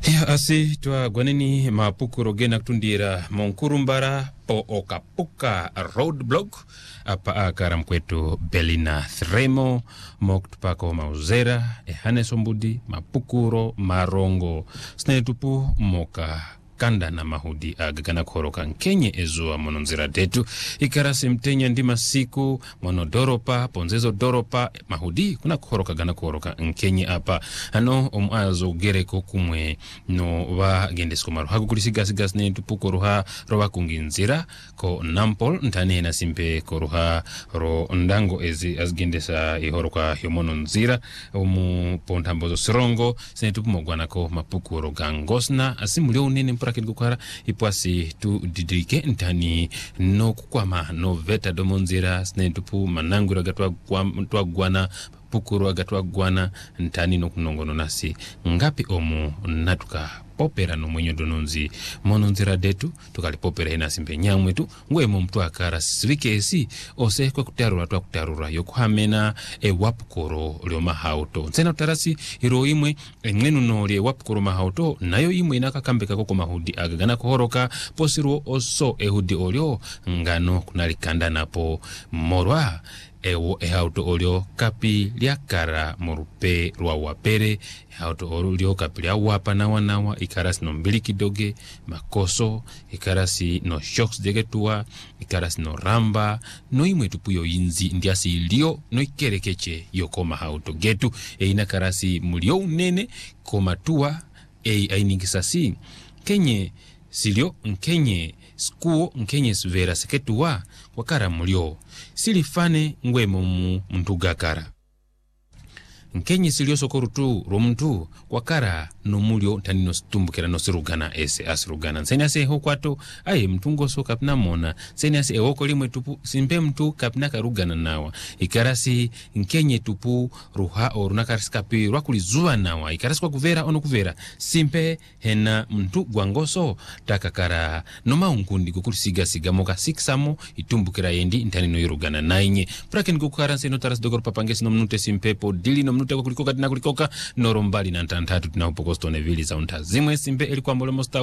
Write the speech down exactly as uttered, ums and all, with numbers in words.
Ya asi tua gwaneni mapukuro gena kutundira monkurumbara po okapuka roadblock apa akaram kwetu Belina Thremo moktupako mauzera ehane sombudi mapukuro marongo snetupu moka kanda na mahudi agagana koroka nkenye ezua mononzira detu ikarasi mtenya ndima siku monodoropa ponzezo doropa mahudi kuna koroka gana koroka nkenye apa ano omuazo gereko kumwe no wa gendesko maru hagu kulisiga sigas ne tupuko ruha rowa kunginzira ko nampol ntane na simpe koruha ro ndango ezi azgendesa ihoroka yomononzira omu pontambozo sirongo sene tupu mogwana ko mapukuro gangosna asimulio unene mprakid gukara ipwasi tu didike ntani no kukwama no veta domonzira sene tupu manangura gatwa gatwa gwana pukuru agatwa gwana ntani no kunongono nasi ngapi omu natuka popera no mwenyo dononzi mononzira detu tukalipopera ina simpe nyamwe tu ngwe mu mtu akara sirikesi ose kwa kutarura twa kutarura yokuhamena e wapukoro lyo mahauto nsena utarasi iro imwe engenu no lye wapukoro mahauto nayo imwe inakakambeka koko mahudi agagana kohoroka posiru oso ehudi olyo ngano kunalikanda napo morwa ewo ehauto olyo kapi lyakara morupe rwa wapere ehauto olyo kapi lya wapa na wanawa ikarasi no mbili kidoge makoso ikarasi no shocks degetua ikarasi no ramba no imwe tupuyo inzi ndiasi ilio no ikerekeche yokoma hauto getu e inakarasi mulio unene komatua e ainingisasi kenye silio nkenye skuo nkenye svera seketua wakara mulio silifane ngwemo mu mntugakara nkenye silio sokorutu romuntu wakara no mulio tanino stumbukera no sirugana ese asirugana nseni ase hokwato aye mtungo so kapna mona nseni ase ewoko limwe tupu simpe mtu kapna karugana nawa ikarasi nkenye tupu ruha orunakariskapi rwakulizuwa nawa ikarasi kwa kuvera ono kuvera simpe hena mtu gwangoso takakara no maungundi kukulisiga siga moka siksamo itumbukera yendi ntanino yirugana nainye praken kukara nseno taras dogor papangesi no mnute simpe po dili no mnute kulikoka dina kulikoka norombali na ntantatu tunaupokosto ne vili za untazimwe simpe elikuwa mbole mosta